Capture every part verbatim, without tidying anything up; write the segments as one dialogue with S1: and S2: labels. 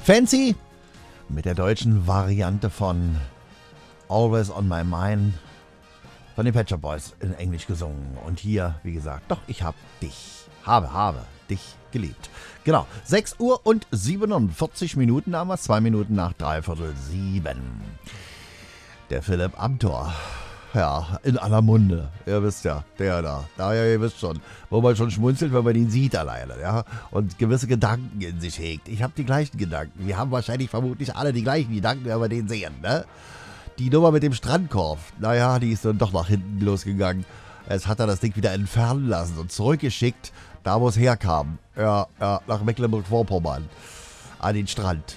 S1: Fancy mit der deutschen Variante von Always on My Mind von den Pet Shop Boys in Englisch gesungen. Und hier, wie gesagt, doch, ich hab dich, habe, habe dich geliebt. Genau, sechs Uhr und siebenundvierzig Minuten haben wir, zwei Minuten nach dreiviertel sieben. Der Philipp Amthor, ja, in aller Munde, ihr wisst ja, der da, da ja, ihr wisst schon, wo man schon schmunzelt, wenn man ihn sieht alleine, ja, und gewisse Gedanken in sich hegt. Ich habe die gleichen Gedanken, wir haben wahrscheinlich vermutlich alle die gleichen Gedanken, wenn wir den sehen, ne? Die Nummer mit dem Strandkorb, naja, die ist dann doch nach hinten losgegangen. Jetzt hat er das Ding wieder entfernen lassen und zurückgeschickt, da wo es herkam. Ja, ja, nach Mecklenburg-Vorpommern. An den Strand.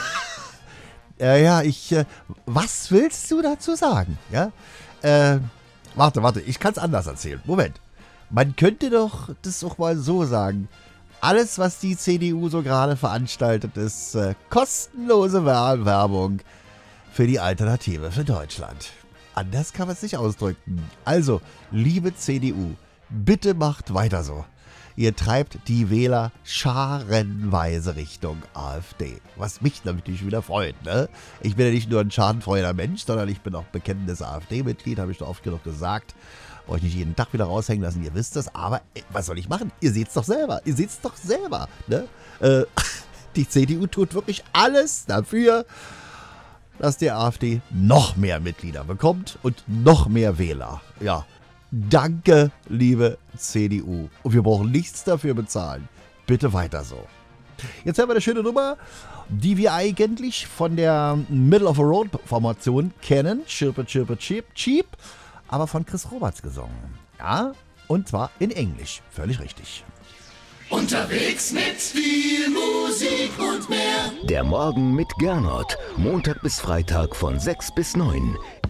S1: äh, ja, ich, äh, was willst du dazu sagen? Ja, äh, warte, warte, ich kann es anders erzählen. Moment. Man könnte doch das auch mal so sagen. Alles, was die C D U so gerade veranstaltet, ist äh, kostenlose Werbung für die Alternative für Deutschland. Anders kann man es nicht ausdrücken. Also, liebe C D U, bitte macht weiter so. Ihr treibt die Wähler scharenweise Richtung AfD. Was mich natürlich wieder freut, ne? Ich bin ja nicht nur ein schadenfreuder Mensch, sondern ich bin auch bekennendes AfD-Mitglied, habe ich doch oft genug gesagt. Euch nicht jeden Tag wieder raushängen lassen, ihr wisst das. Aber ey, was soll ich machen? Ihr seht's doch selber. Ihr seht's doch selber, ne? Äh, die C D U tut wirklich alles dafür, dass die AfD noch mehr Mitglieder bekommt und noch mehr Wähler. Ja, danke, liebe C D U. Und wir brauchen nichts dafür bezahlen. Bitte weiter so. Jetzt haben wir eine schöne Nummer, die wir eigentlich von der Middle-of-a-Road-Formation kennen. Chirpe, chirpe, cheep, cheep. Aber von Chris Roberts gesungen. Ja, und zwar in Englisch. Völlig richtig.
S2: Unterwegs mit viel Musik und mehr.
S3: Der Morgen mit Gernot. Montag bis Freitag von sechs bis neun.